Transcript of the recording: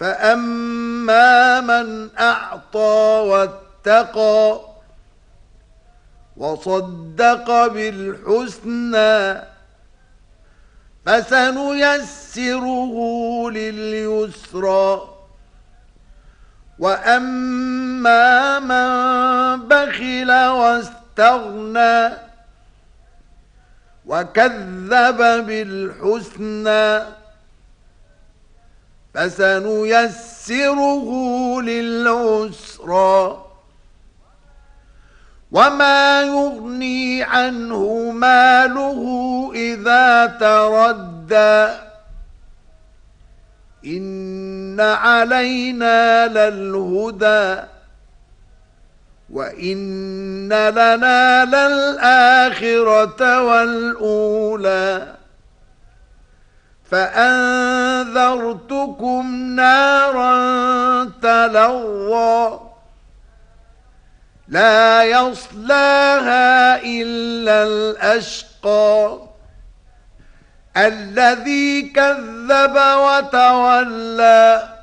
فأما من أعطى واتقى وصدق بالحسنى فسنيسره لليسرى وأما من بخل واستغنى وكذب بالحسنى فسنيسره للعسرى وما يغني عنه ماله إذا تردى إن علينا للهدى وإن لنا للآخرة والأولى فأنذرتكم نارا تلظى لا يصلاها إلا الأشقى الذي كذب وتولى